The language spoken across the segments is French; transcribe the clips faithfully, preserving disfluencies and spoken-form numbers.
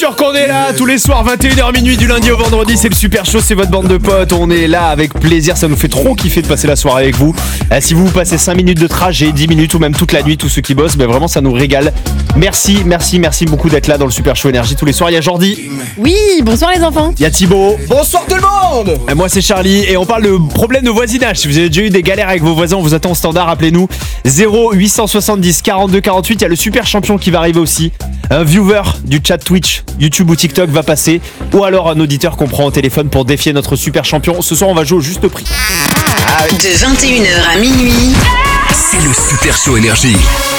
sûr qu'on est là tous les soirs, vingt et une heures minuit du lundi au vendredi, c'est le Super Show, c'est votre bande de potes, on est là avec plaisir, ça nous fait trop kiffer de passer la soirée avec vous. Euh, si vous passez cinq minutes de trajet, dix minutes ou même toute la nuit, tous ceux qui bossent, ben vraiment ça nous régale. Merci, merci, merci beaucoup d'être là dans le Super Show Énergie tous les soirs. Il y a Jordi. Oui, bonsoir les enfants. Il y a Thibaut. Bonsoir tout le monde. Et moi c'est Charlie et on parle de problèmes de voisinage. Si vous avez déjà eu des galères avec vos voisins, on vous attend au standard, appelez-nous zéro huit cent soixante-dix quarante-deux quarante-huit. Il y a le Super Champion qui va arriver aussi. Un viewer du chat Twitch, YouTube ou TikTok va passer. Ou alors un auditeur qu'on prend au téléphone pour défier notre Super Champion. Ce soir on va jouer au juste prix. Ah oui. De vingt et une heures à minuit, c'est le Super Show Énergie.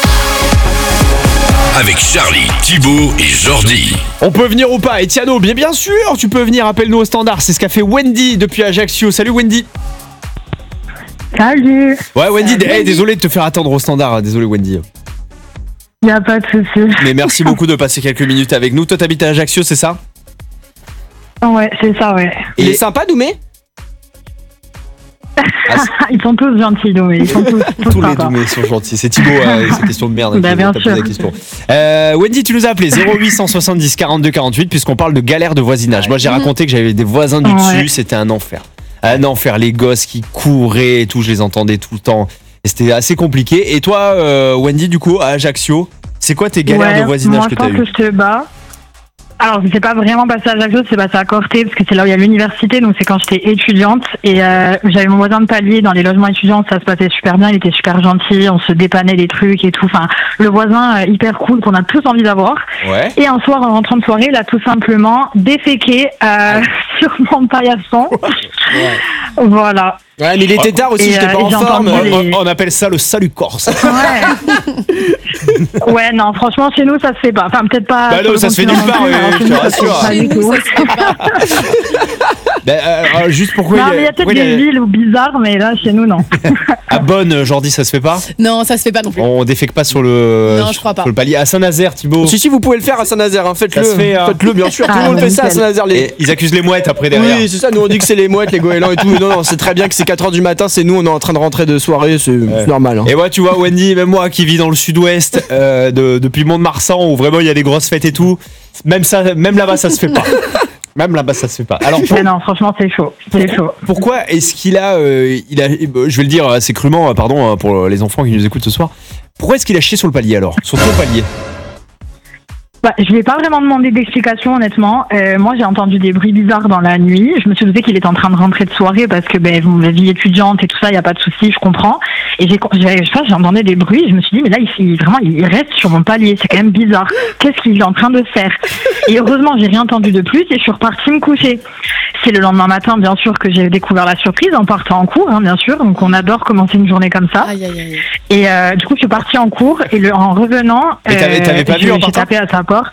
Avec Charlie, Thibaut et Jordi. On peut venir ou pas? Etiano, bien bien sûr, tu peux venir, appelle-nous au standard. C'est ce qu'a fait Wendy depuis Ajaccio. Salut Wendy. Salut. Ouais Wendy, d- hey, désolé de te faire attendre au standard. Désolé Wendy. Y'a pas de soucis. Mais merci beaucoup de passer quelques minutes avec nous. Toi t'habites à Ajaccio, c'est ça? Ouais, c'est ça, ouais. Il est sympa Doumé? Ah, ils sont tous gentils, Doumé. Ils sont tous, tous, tous les sympas. Doumés sont gentils. C'est Thibaut, euh, c'est question de merde. Bah, qui bien t'a posé sûr. la question. Euh, Wendy, tu nous as appelé zéro huit cent soixante-dix quarante-deux quarante-huit puisqu'on parle de galère de voisinage. Moi j'ai raconté que j'avais des voisins du dessus, Ouais. c'était un enfer. Un enfer, les gosses qui couraient et tout, je les entendais tout le temps. Et c'était assez compliqué. Et toi, euh, Wendy, du coup, à Ajaccio, c'est quoi tes galères Ouais, de voisinage moi, que je t'as pense eues? que je te bats. Alors, c'est pas vraiment passé à Ajaccio, c'est passé à Corté, parce que c'est là où il y a l'université, donc c'est quand j'étais étudiante. Et euh, j'avais mon voisin de palier dans les logements étudiants, ça se passait super bien, il était super gentil, on se dépannait des trucs et tout. Enfin, le voisin euh, hyper cool qu'on a tous envie d'avoir. Ouais. Et un soir, en rentrant de soirée, il a tout simplement déféqué euh, sur mon paillasson. Voilà. Ouais, mais il était tard aussi, Et, j'étais euh, pas et en j'ai forme. entendu On, les- on appelle ça le salut corse. Ouais. Ouais, non, franchement, chez nous, ça se fait pas. Enfin, peut-être pas. Bah non, sur le ça se fait continent nulle part, non plus, oui, mais je te chez nous, ça se fait rassure. pas du Chez nous, tout. ça se fait pas. Bah, euh, euh, juste pourquoi Non, il mais il y a peut-être pourquoi il des villes où bizarres, mais là, chez nous, non. à Bonne, Jordi, ça se fait pas? Non, ça se fait pas non plus. On défèque pas sur le, Non, je crois pas. sur le palier. À Saint-Nazaire, Thibaut. Si, si, vous pouvez le faire à Saint-Nazaire, hein, faites-le. Ça se fait, hein. Faites-le, bien sûr. Tout Ah, le monde fait ça à nickel. Saint-Nazaire. Les... Et ils accusent les mouettes après derrière. Oui, c'est ça, nous on dit que c'est les mouettes, les goélands et tout. Non, non, c'est très bien que c'est quatre heures du matin, c'est nous, on est en train de rentrer de soirée, c'est c'est normal. Hein. Et moi, tu vois, Wendy, même moi qui vis dans le sud-ouest, euh, de, depuis Mont-de-Marsan, où vraiment il y a des grosses fêtes et tout, même, ça, même là-bas, ça se fait pas. Même là-bas, ça se fait pas. Alors, pour- Mais non, franchement, c'est chaud. C'est chaud. pourquoi est-ce qu'il a, euh, il a, je vais le dire assez crûment, euh, pardon, euh, pour les enfants qui nous écoutent ce soir, pourquoi est-ce qu'il a chié sur le palier alors? Sur ton palier? Bah, je lui ai pas vraiment demandé d'explication, honnêtement. Euh, moi, j'ai entendu des bruits bizarres dans la nuit. Je me suis douté qu'il était en train de rentrer de soirée parce que, ben, bon, la vie étudiante et tout ça, il y a pas de souci, je comprends. Et j'ai, j'ai, je sais pas, j'ai entendu des bruits. Je me suis dit, mais là, il, il- vraiment, il reste sur mon palier. C'est quand même bizarre. Qu'est-ce qu'il est en train de faire? Et heureusement, j'ai rien entendu de plus et je suis repartie me coucher. C'est le lendemain matin, bien sûr, que j'ai découvert la surprise en partant en cours, hein, bien sûr. Donc, on adore commencer une journée comme ça. Aïe, aïe, aïe. Et euh, du coup, je suis partie en cours et le, en revenant, Mais t'avais- t'avais pas je- vu en j'ai partant tapé à sa porte.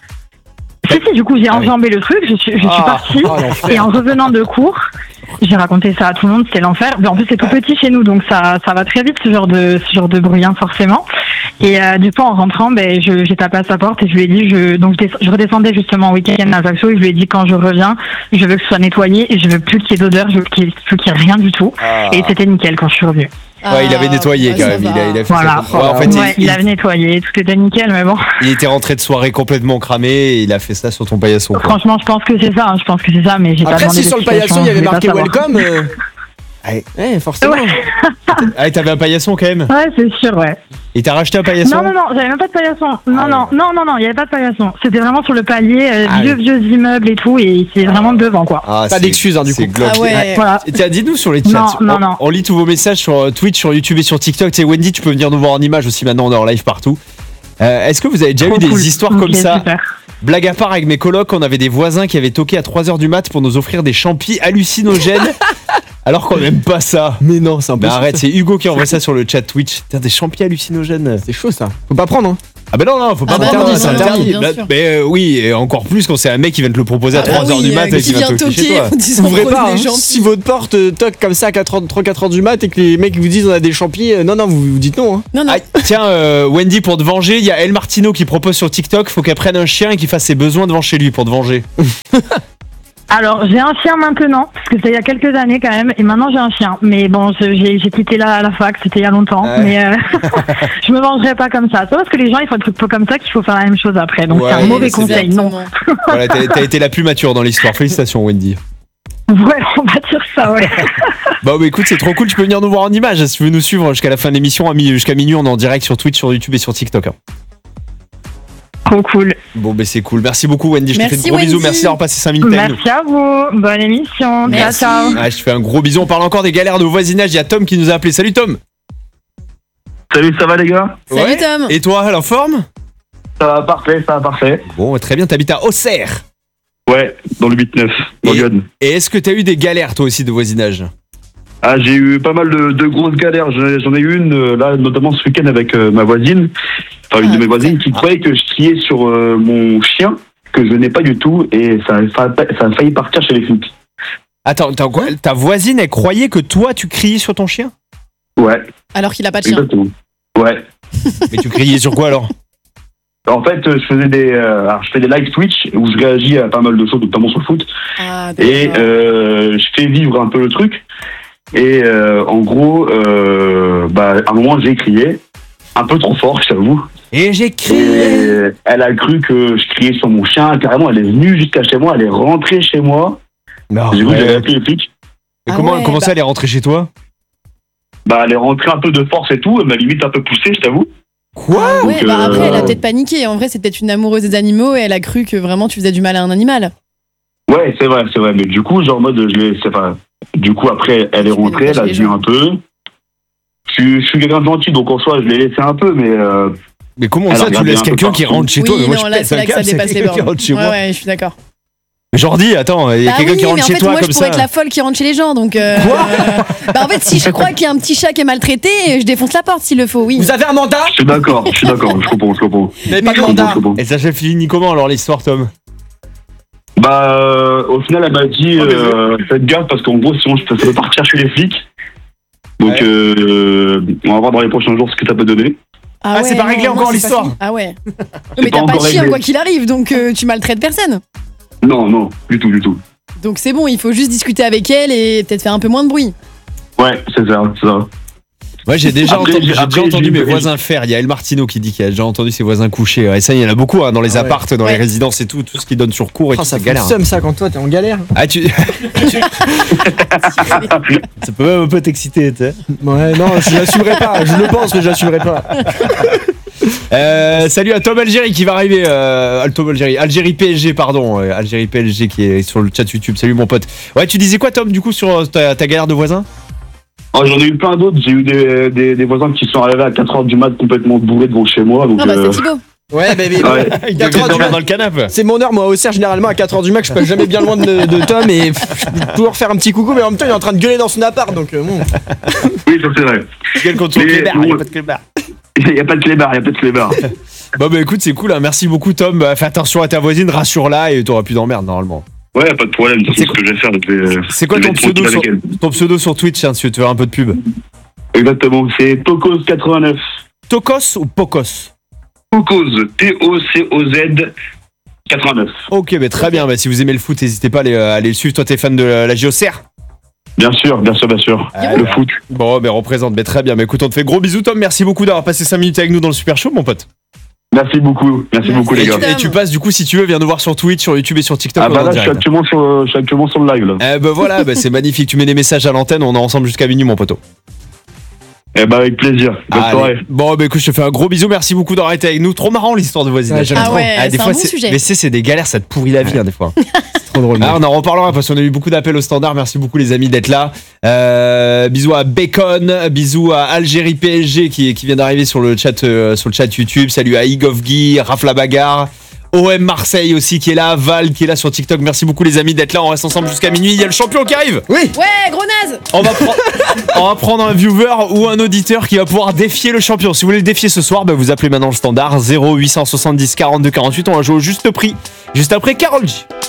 Si, si, du coup, j'ai Ah oui. enjambé le truc, je suis, je suis Ah, partie. ah, l'enfer. Et en revenant de cours, j'ai raconté ça à tout le monde, c'était l'enfer. Mais en plus, c'est tout petit chez nous, donc ça, ça va très vite, ce genre de, ce genre de bruit, hein, forcément. Et euh, du coup, en rentrant, ben, je, j'ai tapé à sa porte et je lui ai dit, je, donc je, des- je redescendais justement en week-end à Ajaccio et je lui ai dit, quand je reviens, je veux que ce soit nettoyé et je veux plus qu'il y ait d'odeur, je veux qu'il y ait, je veux qu'il y ait rien du tout. Ah. Et c'était nickel quand je suis revenue. Ouais, il avait Ah, nettoyé bah, quand ça même. Il va. a, il a fait Voilà. ça. Ouais, en fait, Ouais, il, il avait nettoyé, tout était nickel, mais bon. il était rentré de soirée complètement cramé et il a fait ça sur ton paillasson. quoi. Franchement, je pense que c'est ça, hein, je pense que c'est ça, mais j'ai pas Après, demandé si sur le d'explication, paillasson il y je avait voulais marqué pas savoir. welcome. euh, Ouais. Ouais, forcément. Ouais. Ah, t'avais un paillasson quand même? Ouais, c'est sûr, ouais. Et t'as racheté un paillasson? Non, non, non, j'avais même pas de paillasson. Non, Ah, non, ouais. non, non, non, il y avait pas de paillasson. C'était vraiment sur le palier, euh, Ah, vieux, oui. vieux immeubles et tout, et c'est vraiment devant, quoi. Ah, Pas c'est- d'excuses, hein, du c'est coup. glauque. Ah ouais. Voilà. Et tiens, dites-nous sur les chats. Non, non, on, non. on lit tous vos messages sur euh, Twitch, sur YouTube et sur TikTok. Tu sais, Wendy, tu peux venir nous voir en image aussi maintenant, on est en live partout. Euh, Est-ce que vous avez déjà Trop eu des cool. histoires Ok, comme ça? super. Blague à part, avec mes colocs, on avait des voisins qui avaient toqué à trois heures du mat pour nous offrir des champis hallucinogènes. Alors qu'on n'aime pas ça. Mais non, c'est Mais impossible. arrête, c'est Hugo qui envoie ça sur le chat Twitch. Putain, des champis hallucinogènes. C'est chaud ça. Faut pas prendre, hein. Ah ben non, non, faut pas Ah bah interdit, non, c'est non, non, interdit. bien Bah, sûr. mais euh, oui, et encore plus quand c'est un mec qui vient te le proposer à Ah bah trois heures oui, du mat euh, et qui vient toquer chez toi. en disant Ouvrez prenez pas, des hein. gens. Si votre porte euh, toque comme ça à quatre heures, trois quatre heures du mat et que les mecs vous disent on a des champis, euh, non, non, vous, vous dites non. Hein. Non, non. Ah, tiens, euh, Wendy, pour te venger, il y a El Martino qui propose sur TikTok, faut qu'elle prenne un chien et qu'il fasse ses besoins devant chez lui pour te venger. Alors, j'ai un chien maintenant, parce que c'était il y a quelques années quand même, et maintenant j'ai un chien. Mais bon, je- j'ai j'ai quitté la, la fac, c'était il y a longtemps, Ouais. mais euh, je me vengerai pas comme ça. C'est pas parce que les gens ils font des trucs comme ça qu'il faut faire la même chose après. Donc Ouais, c'est un mauvais c'est conseil, non. Exactement. Voilà, t'as, t'as été la plus mature dans l'histoire. Félicitations, Wendy. Ouais, on va dire ça, ouais. Bah, bah écoute, c'est trop cool. Tu peux venir nous voir en image si tu veux nous suivre jusqu'à la fin de l'émission. À mi- Jusqu'à minuit, on est en direct sur Twitch, sur YouTube et sur TikTok. hein. Trop cool. Bon, bah c'est cool. Merci beaucoup, Wendy. Je te fais Merci, de gros bisous. Wendy. Merci d'avoir passé cinq minutes avec nous. Merci à vous. Bonne émission. Merci. Ciao, ciao. Ouais, je te fais un gros bisou. On parle encore des galères de voisinage. Il y a Tom qui nous a appelé. Salut Tom. Salut, ça va les gars? Salut Ouais. Tom. Et toi, la forme? Ça va parfait, ça va parfait. Bon, très bien. T'habites à Auxerre. Ouais, dans le huit neuf, dans Et- Lyon. Et est-ce que t'as eu des galères toi aussi de voisinage? Ah, j'ai eu pas mal de, de grosses galères. J'en ai, j'en ai eu une, euh, là, notamment ce week-end avec euh, ma voisine. Enfin, une Ah, de mes voisines qui ah. croyait que je criais sur euh, mon chien, que je n'ai pas du tout, et ça, a fa- ça a failli partir chez les flics. Attends, t'as quoi ta voisine, elle croyait que toi, tu criais sur ton chien? Ouais, Alors qu'il a pas de chien. exactement. Ouais. Mais tu criais sur quoi alors? En fait, euh, je faisais des, euh, alors, je fais des live Twitch où je réagis à pas mal de choses, notamment sur le foot. Ah, Et d'accord. euh, je fais vivre un peu le truc. Et euh, en gros, euh, bah, à un moment, j'ai crié. Un peu trop fort, je t'avoue. Et j'ai Et crié. elle a cru que je criais sur mon chien. Carrément, elle est venue jusqu'à chez moi. Elle est rentrée chez moi. Non, Du coup, ouais. j'avais appelé les flics. Mais Ah comment, ouais, comment bah- ça, elle est rentrée chez toi? Bah, elle est rentrée un peu de force et tout. Elle m'a limite un peu poussé, je t'avoue. Quoi? Ah ouais, donc, bah après, elle a euh, peut-être paniqué. En vrai, c'est peut-être une amoureuse des animaux et elle a cru que vraiment tu faisais du mal à un animal. Ouais, c'est vrai, c'est vrai. Mais du coup, genre, en mode, je l'ai, c'est pas. Du coup, après, elle est Tu fais rentrée. des Elle a tâches vu les gens. un peu. Je suis, je suis quelqu'un de gentil, donc en soi, je l'ai laissé un peu, mais. Euh, Mais comment Elle a ça, tu regardé laisses un peu quelqu'un qui partout. rentre chez oui, toi? Mais moi, non, je là, pète c'est un là que ça câble, c'est dépasse les quelqu'un qui bornes. rentre chez Ouais, moi. ouais, je suis d'accord. Mais Jordi, attends, il y a Bah quelqu'un oui, qui rentre mais en chez fait, toi moi, comme je pourrais ça. être la folle qui rentre chez les gens. Donc, euh, euh, bah en fait, si je crois qu'il y a un petit chat qui est maltraité, je défonce la porte s'il le faut, oui. Vous avez un mandat? je suis d'accord, je suis d'accord, je comprends, je comprends. Vous n'avez pas de Je comprends, mandat? je comprends. Et ça s'est fini comment alors l'histoire, Tom? Bah, euh, au final, elle m'a dit Oh, mais euh, faites gaffe parce qu'en gros, sinon, ça peut partir chez les flics. Donc, Ouais. euh, on va voir dans les prochains jours ce que ça peut donner. Ah, c'est ouais, pas non, réglé moi, encore c'est pas l'histoire. fini. Ah ouais. C'est Mais pas t'as pas de encore chien réglé. quoi qu'il arrive, donc euh, tu maltraites personne. Non, non, du tout, du tout. Donc c'est bon, il faut juste discuter avec elle et peut-être faire un peu moins de bruit. Ouais, c'est ça, c'est ça. Ouais, j'ai déjà Après, entendu, j'ai- j'ai déjà après, entendu j'ai- mes j'ai- voisins le faire. Il y a El Martino qui dit qu'il a déjà entendu ses voisins coucher. Et ça, il y en a beaucoup hein, dans les Ah ouais. appartes, dans Ouais. les résidences et tout, tout ce qui donne sur cours et Oh, tout, ça c'est fait galère. le seum ça quand toi t'es en galère. Ah, tu... ça peut même un peu t'exciter, tu sais. Ouais, non, je l'assumerai pas. Je le pense, mais je l'assumerai pas. Euh, salut à Tom Algérie qui va arriver. Euh, Tom Algérie, Algérie P S G, pardon. euh, Algérie P S G qui est sur le chat YouTube. Salut mon pote. Ouais, tu disais quoi, Tom, du coup, sur euh, ta, ta galère de voisin? Oh, j'en ai eu plein d'autres. J'ai eu des, des, des voisins qui sont arrivés à quatre heures du mat complètement bourrés devant chez moi. Donc, Ah bah euh, c'est Thibaut. Ouais, mais, mais Ouais. Il quatre devait heures du dormir mat. dans le canapé. c'est mon heure, moi, au Auxerre, généralement à quatre heures du matin, je passe jamais bien loin de, de Tom et pff, je peux toujours faire un petit coucou, mais en même temps, il est en train de gueuler dans son appart, donc euh, bon. oui, ça c'est vrai. Quel contre son Mais- clébard, il y a pas de clébard. Il n'y a pas de clébard, il n'y a pas de clébard. Bon bah écoute, c'est cool, hein. Merci beaucoup Tom. Bah, fais attention à ta voisine, rassure-la et t'auras plus d'emmerde normalement. Ouais, pas de problème. C'est ce que je vais faire. Je vais, C'est quoi je vais ton être pseudo, tranquille sur, avec elle. ton pseudo sur Twitch hein, si tu veux te faire un peu de pub? Exactement, c'est Tocos quatre-vingt-neuf. Tocos ou Pocos? Tocos, T O C O Z quatre-vingt-neuf. Ok, bah, très bien. Bah, si vous aimez le foot, n'hésitez pas à aller, euh, aller le suivre. Toi, t'es fan de la, la J O C R? Bien sûr, bien sûr, bien sûr. Ah, Le ouais. foot. Bon, bah, représente. Bah, très bien. Bah, écoute, on te fait gros bisous, Tom. Merci beaucoup d'avoir passé cinq minutes avec nous dans le Super Show, mon pote. Merci beaucoup, merci Merci. beaucoup les Et gars. tu, et tu passes, du coup, si tu veux, viens nous voir sur Twitch, sur YouTube et sur TikTok. Ah on est bah en là, je suis direct. actuellement sur, je suis actuellement sur le live là. Eh bah voilà, bah, c'est magnifique. Tu mets des messages à l'antenne, on est ensemble jusqu'à minuit, mon poteau. Eh bah avec plaisir. Bonne Allez. soirée. Bon, bah écoute, je te fais un gros bisou. Merci beaucoup d'avoir été avec nous. Trop marrant l'histoire de voisinage. Ouais, j'aime Ah trop. ouais, Ah, des c'est fois, un bon c'est- sujet. mais c'est c'est des galères, ça te pourrit la vie hein, des fois. C'est trop drôle. Ah, on en reparlera parce qu'on a eu beaucoup d'appels au standard. Merci beaucoup les amis d'être là. Euh, bisous à Bacon, bisous à Algérie P S G qui, qui vient d'arriver sur le chat euh, sur le chat YouTube. Salut à Igov Guy, Raph la bagarre, O M Marseille aussi qui est là, Val qui est là sur TikTok. Merci beaucoup les amis d'être là. On reste ensemble jusqu'à minuit. Il y a le champion qui arrive. Oui. Ouais, gros naze. On va, prendre, on va prendre un viewer ou un auditeur qui va pouvoir défier le champion. Si vous voulez le défier ce soir, bah vous appelez maintenant le standard zéro huit cent soixante-dix quarante-deux quarante-huit. On va jouer au juste prix juste après Karol G.